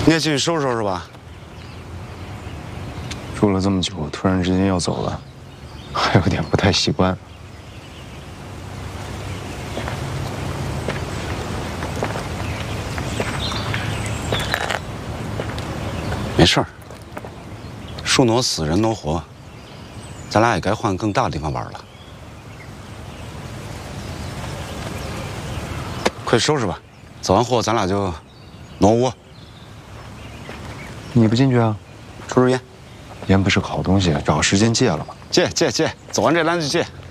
你也进去收拾收拾吧。 住了这么久，突然之间要走了，还有点不太习惯。 没事儿，树挪死，人挪活，咱俩也该换更大的地方玩了。快收拾吧，走完货咱俩就挪屋。 你不进去啊？ 抽根烟。 烟不是个好东西，找个时间戒了吧。 戒，走完这单就戒。